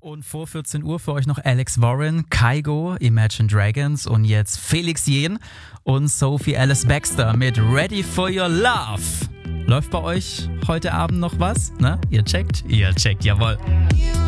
Und vor 14 Uhr für euch noch Alex Warren, Kygo, Imagine Dragons und jetzt Felix Jähn und Sophie Alice Baxter mit Ready for Your Love. Läuft bei euch heute Abend noch was? Ne? Ihr checkt, jawohl.